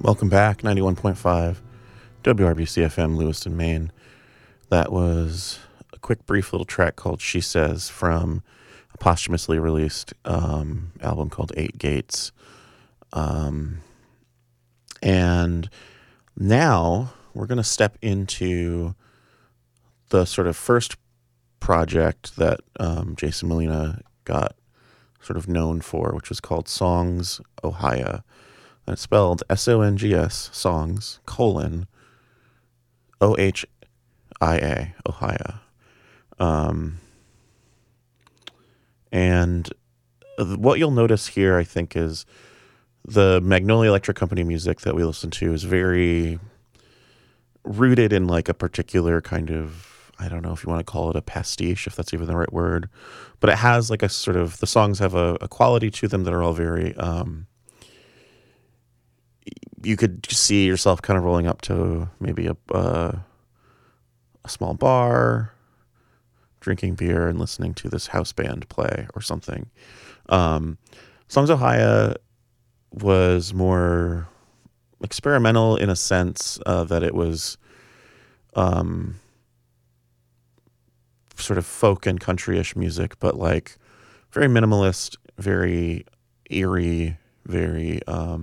Welcome back, 91.5 WRBC FM, Lewiston, Maine. That was a quick, brief little track called She Says from a posthumously released album called Eight Gates. And now we're going to step into the sort of first project that Jason Molina got sort of known for, which was called Songs Ohia. And it's spelled SONGS, Songs, OHIA, Ohia. And what you'll notice here, I think, is the Magnolia Electric Company music that we listen to is very rooted in like a particular kind of, I don't know if you want to call it a pastiche, if that's even the right word, but it has like a sort of, the songs have a quality to them that are all very, you could see yourself kind of rolling up to maybe a small bar, drinking beer and listening to this house band play or something. Songs Ohia was more experimental in a sense that it was sort of folk and country-ish music, but like very minimalist, very eerie, very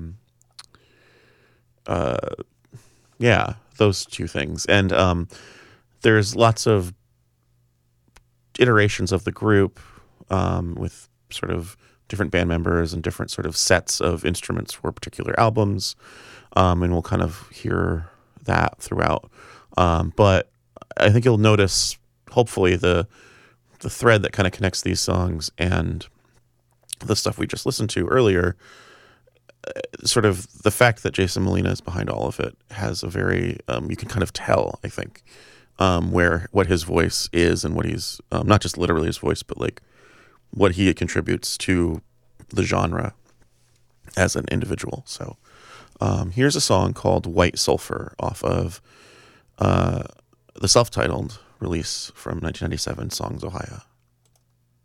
those two things. And there's lots of iterations of the group with sort of different band members and different sort of sets of instruments for particular albums, and we'll kind of hear that throughout. But I think you'll notice, hopefully, the thread that kind of connects these songs and the stuff we just listened to earlier. Sort of the fact that Jason Molina is behind all of it has a very, you can kind of tell, I think, what his voice is and what he's, not just literally his voice, but like what he contributes to the genre as an individual. So here's a song called White Sulphur off of the self-titled release from 1997, Songs Ohia.